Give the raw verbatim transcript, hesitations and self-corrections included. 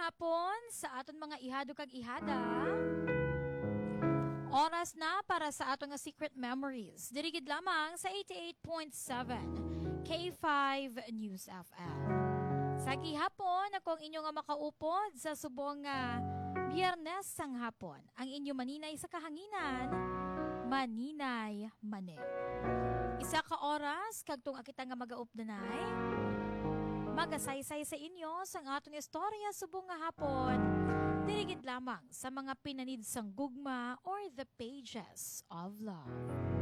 hapon sa aton mga ihado kag ihada. Oras na para sa aton nga Secret Memories. Dirigid lamang sa eighty-eight point seven K five News F M. Sa gihapon, akong inyo nga makaupod sa subong nga Biyernes sang hapon. Ang inyo maninay sa kahanginan, Maninay Mane. Isa ka oras, kagtong akita nga magaupdanay, magasaysay sa inyo sang aton istorya subong nga hapon, dirigid lamang sa mga pinanid sang gugma or the pages of love.